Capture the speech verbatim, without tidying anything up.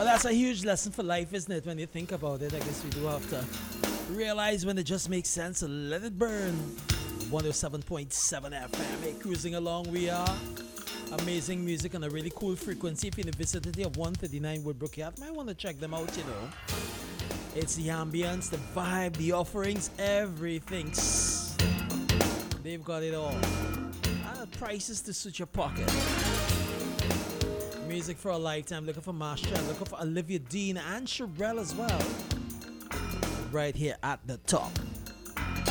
Well, that's a huge lesson for life, isn't it? When you think about it, I guess we do have to realize when it just makes sense to let it burn. one oh seven point seven F M, hey, cruising along we are. Amazing music on a really cool frequency. If you're in the vicinity of one thirty-nine Woodbrook, you might want to check them out, you know. It's the ambience, the vibe, the offerings, everything. They've got it all. And prices to suit your pocket. Music for a lifetime. Looking for Marsha, looking for Olivia Dean and Sherelle as well. Right here at the top.